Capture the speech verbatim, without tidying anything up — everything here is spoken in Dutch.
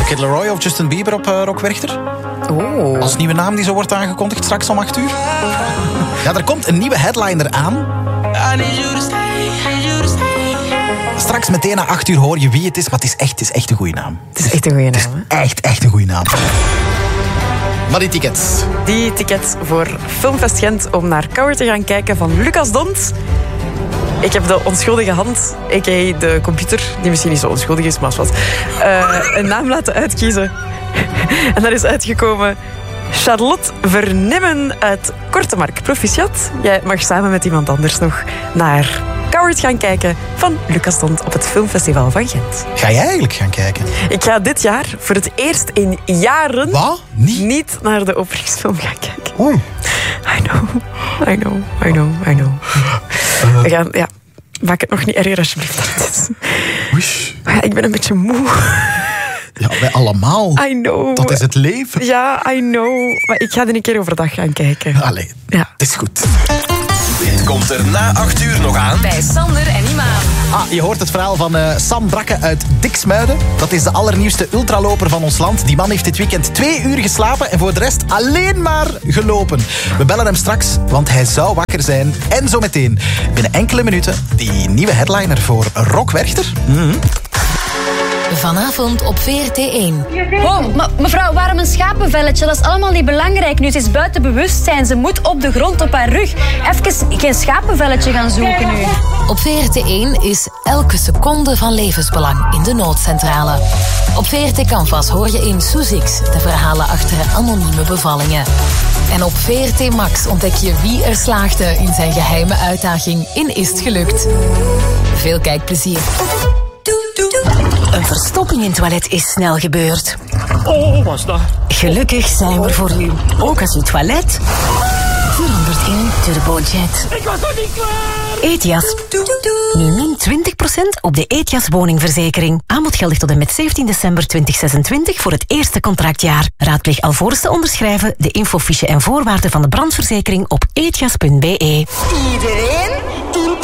Kid Laroi of Justin Bieber op uh, Rock Werchter? Oh. Als nieuwe naam die zo wordt aangekondigd straks om acht uur. Ja, er komt een nieuwe headliner aan. Straks meteen na acht uur hoor je wie het is, maar het is echt, het is echt een goede naam. Het is echt een goede naam, hè? Echt, echt een goede naam. Maar die tickets? Die tickets voor Filmfest Gent om naar Coward te gaan kijken van Lucas Dont. Ik heb de onschuldige hand, a k a de computer, die misschien niet zo onschuldig is, maar wat, uh, een naam laten uitkiezen. En daar is uitgekomen Charlotte Vernimmen uit Kortemark. Proficiat. Jij mag samen met iemand anders nog naar Coward gaan kijken van Lucas Dont op het Filmfestival van Gent. Ga jij eigenlijk gaan kijken? Ik ga dit jaar voor het eerst in jaren Wat? Niet? niet naar de openingsfilm gaan kijken. Oeh. I know, I know, I know, I know. Uh. We gaan, ja, maak het nog niet erger alsjeblieft. Maar ja, ik ben een beetje moe. Ja, wij allemaal. I know. Dat is het leven. Ja, I know. Maar ik ga er een keer overdag gaan kijken. Allee, ja. Het is goed. Dit komt er na acht uur nog aan. Bij Sander en Imaan. Ah, je hoort het verhaal van uh, Sam Brakke uit Diksmuiden. Dat is de allernieuwste ultraloper van ons land. Die man heeft dit weekend twee uur geslapen en voor de rest alleen maar gelopen. We bellen hem straks, want hij zou wakker zijn. En zometeen, binnen enkele minuten, die nieuwe headliner voor Rock Werchter. Mm-hmm. Vanavond op V R T één. Oh, maar mevrouw, waarom een schapenvelletje? Dat is allemaal niet belangrijk nu. Ze is buiten bewustzijn. Ze moet op de grond op haar rug. Even geen schapenvelletje gaan zoeken nu. Op V R T één is elke seconde van levensbelang in de noodcentrale. Op V R T Canvas hoor je in Soezix de verhalen achter anonieme bevallingen. En op V R T Max ontdek je wie er slaagde in zijn geheime uitdaging in Is het gelukt. Veel kijkplezier. Een verstopping in het toilet is snel gebeurd. Oh, wat is dat? Gelukkig zijn we voor u. Ook als uw toilet verandert in turbojet. Ik was nog niet klaar! Etias. Nu min twintig procent op de Etias woningverzekering. Aanbod geldig tot en met zeventien december tweeduizend zesentwintig voor het eerste contractjaar. Raadpleeg alvorens te onderschrijven de infofiche en voorwaarden van de brandverzekering op etias punt be. Iedereen turbo